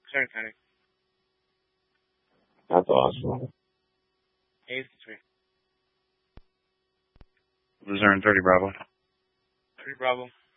Sorry, County. That's awesome. 83. Luzerne 30 Bravo. 30 Bravo.